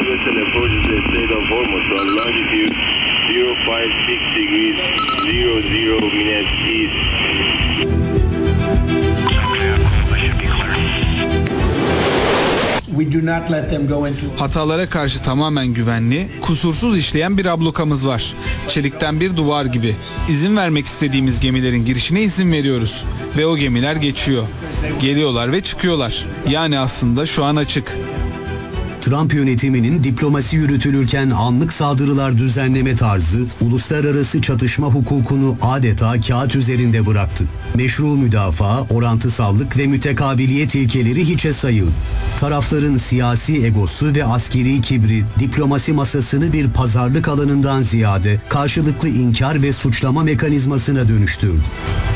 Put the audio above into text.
vessel approaches the Strait of Hormuz on longitude 056 degrees 00 minutes east. We do not let them go into. Hatalara karşı tamamen güvenli, kusursuz işleyen bir ablukamız var. Çelikten bir duvar gibi. İzin vermek istediğimiz gemilerin girişine izin veriyoruz. Ve o gemiler geçiyor. Geliyorlar ve çıkıyorlar. Yani aslında şu an açık. Trump yönetiminin diplomasi yürütülürken anlık saldırılar düzenleme tarzı, uluslararası çatışma hukukunu adeta kağıt üzerinde bıraktı. Meşru müdafaa, orantısallık ve mütekabiliyet ilkeleri hiçe sayıldı. Tarafların siyasi egosu ve askeri kibri, diplomasi masasını bir pazarlık alanından ziyade karşılıklı inkar ve suçlama mekanizmasına dönüştürdü.